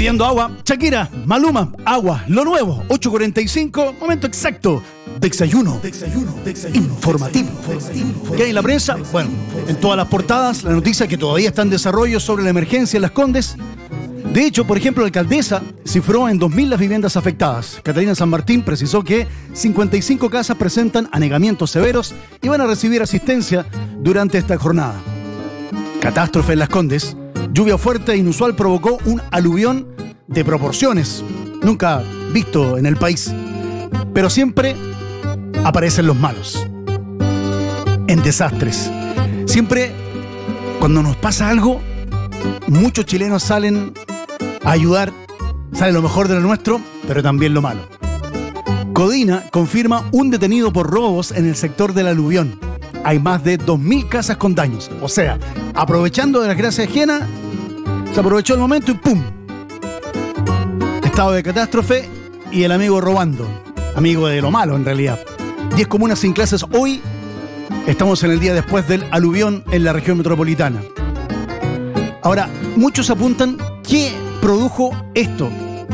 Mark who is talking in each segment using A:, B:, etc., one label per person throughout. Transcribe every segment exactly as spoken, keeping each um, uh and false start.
A: pidiendo agua. Shakira, Maluma, agua, lo nuevo, ocho cuarenta y cinco, momento exacto. Desayuno, desayuno, desayuno informativo. ¿Qué hay en la prensa? Bueno, en todas las portadas, la noticia que todavía está en desarrollo sobre la emergencia en Las Condes. De hecho, por ejemplo, la alcaldesa cifró en dos mil las viviendas afectadas. Catalina San Martín precisó que cincuenta y cinco casas presentan anegamientos severos y van a recibir asistencia durante esta jornada. Catástrofe en Las Condes. Lluvia fuerte e inusual provocó un aluvión de proporciones nunca visto en el país. Pero siempre aparecen los malos en desastres. Siempre cuando nos pasa algo, muchos chilenos salen a ayudar. Sale lo mejor de lo nuestro, pero también lo malo. Codina confirma un detenido por robos en el sector del aluvión. Hay más de dos mil casas con daños. O sea, aprovechando de la desgracia ajena, se aprovechó el momento y ¡pum! Estado de catástrofe y el amigo robando. Amigo de lo malo, en realidad. diez comunas sin clases hoy. Estamos en el día después del aluvión en la región metropolitana. Ahora, muchos apuntan qué produjo esto.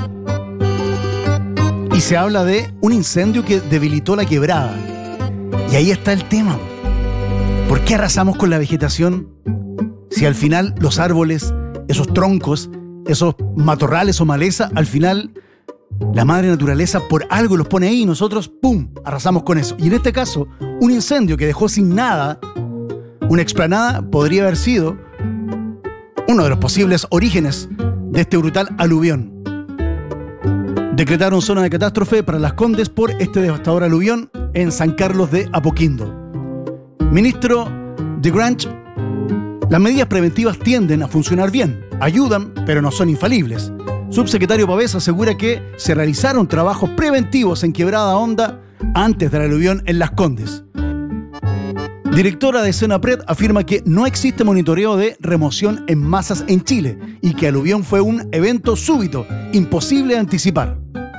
A: Y se habla de un incendio que debilitó la quebrada. Y ahí está el tema. ¿Por qué arrasamos con la vegetación si al final los árboles, esos troncos, esos matorrales o maleza, al final la madre naturaleza por algo los pone ahí y nosotros, ¡pum!, arrasamos con eso? Y en este caso, un incendio que dejó sin nada una explanada podría haber sido uno de los posibles orígenes de este brutal aluvión. Decretaron zona de catástrofe para Las Condes por este devastador aluvión en San Carlos de Apoquindo. Ministro de Grange, las medidas preventivas tienden a funcionar bien, ayudan, pero no son infalibles. Subsecretario Pavés asegura que se realizaron trabajos preventivos en Quebrada Honda antes del aluvión en Las Condes. Directora de Senapred afirma que no existe monitoreo de remoción en masas en Chile y que aluvión fue un evento súbito, imposible de anticipar.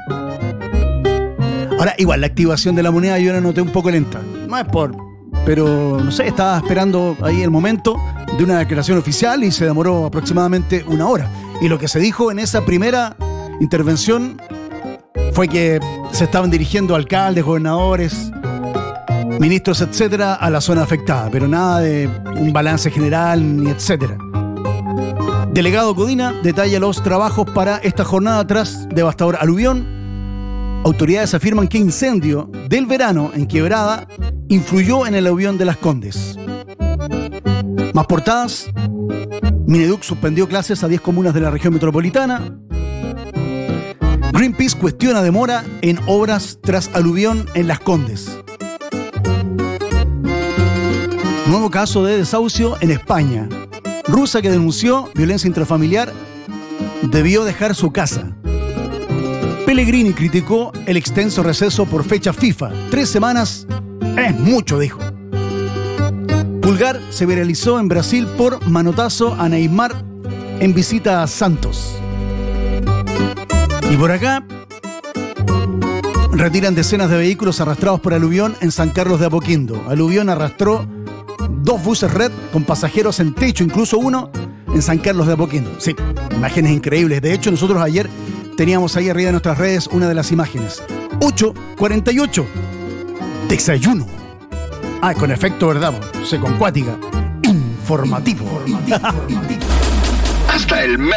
A: Ahora, igual, la activación de la moneda yo la noté un poco lenta. No es por... Pero, no sé, estaba esperando ahí el momento de una declaración oficial y se demoró aproximadamente una hora. Y lo que se dijo en esa primera intervención fue que se estaban dirigiendo alcaldes, gobernadores, ministros, etcétera, a la zona afectada, pero nada de un balance general ni etcétera. Delegado Codina detalla los trabajos para esta jornada tras devastador aluvión. Autoridades afirman que incendio del verano en Quebrada influyó en el aluvión de Las Condes. Más portadas. Mineduc suspendió clases a diez comunas de la región metropolitana. Greenpeace cuestiona demora en obras tras aluvión en Las Condes. Nuevo caso de desahucio en España. Rusa que denunció violencia intrafamiliar debió dejar su casa. Pellegrini criticó el extenso receso por fecha FIFA. Tres semanas es mucho, dijo. Pulgar se viralizó en Brasil por manotazo a Neymar en visita a Santos. Y por acá retiran decenas de vehículos arrastrados por aluvión en San Carlos de Apoquindo. Aluvión arrastró dos buses red con pasajeros en techo, incluso uno en San Carlos de Apoquindo. Sí, imágenes increíbles. De hecho, nosotros ayer teníamos ahí arriba de nuestras redes una de las imágenes. ocho cuarenta y ocho. Desayuno. Ah, con efecto, ¿verdad? Sí, con cuática. Informativo. Hasta el mes.